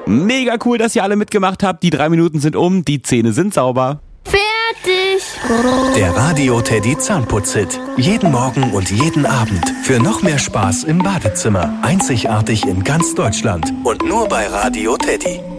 Mega cool, dass ihr alle mitgemacht habt. Die 3 Minuten sind um, die Zähne sind sauber. Fertig. Der Radio Teddy Zahnputz-Hit. Jeden Morgen und jeden Abend. Für noch mehr Spaß im Badezimmer. Einzigartig in ganz Deutschland. Und nur bei Radio Teddy.